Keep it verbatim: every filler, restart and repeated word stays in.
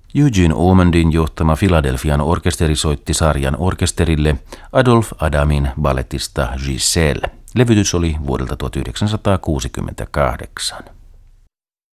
Eugene Ormondin johtama Philadelphian orkesteri soitti sarjan orkesterille Adolphe Adamin balletista Giselle. Levytys oli vuodelta tuhatyhdeksänsataakuusikymmentäkahdeksan.